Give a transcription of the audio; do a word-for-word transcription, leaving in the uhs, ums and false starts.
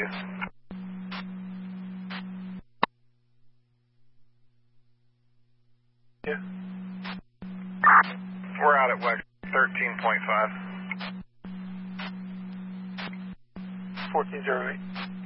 Yeah. We're out at West thirteen point five. fourteen zero eight.